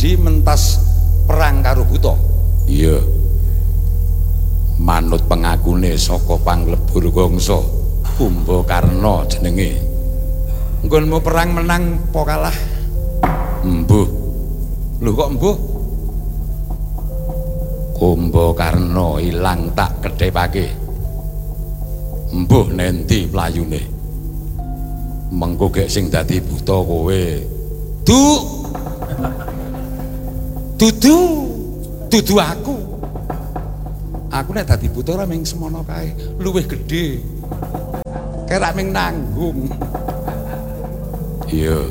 Dadi mentas perang karo buta. Iya. Manut pengakune saka panglebur gangsa Kumbakarna jenenge. Nggonmu perang menang apa kalah? Embuh. Lho kok embuh? Kumbakarna ilang tak kethepake. Embuh nendi playune. Mengko gek sing dadi buta kowe. Dudu aku. Aku nek dadi buta ora ming semono kae, luwih gedhe. Kerak ming nanggung. Iya.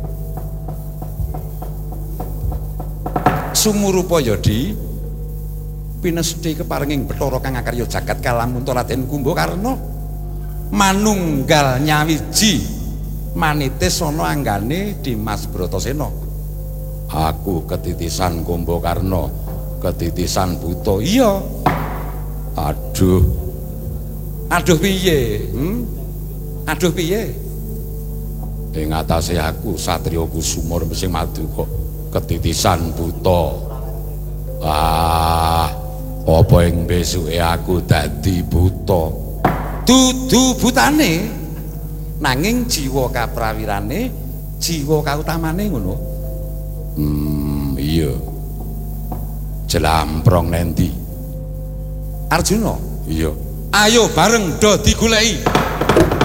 Sumurupa ya di pinesti keparenging Bathara kang akarya jagat kalamunta Raden Kumbakarna manunggal nyawiji manitis ana anggane Dimas Bratasena. Aku ketitisan Kumbakarna, ketitisan buta. Iya. Aduh. Aduh piye? Aduh piye? Ing atase aku satriya Kusuma sing madu kok ketitisan buta. Apa ing besuke aku dadi buta? Dudu butane, nanging jiwa kaprawirane, jiwa kautamane ngono. Iya. Jlamprong nendi? Arjuna. Iya. Ayo bareng do digoleki.